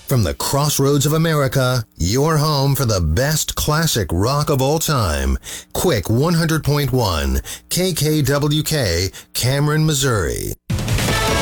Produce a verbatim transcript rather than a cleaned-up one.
From the crossroads of America, your home for the best classic rock of all time. Quick one hundred point one, K K W K, Cameron, Missouri.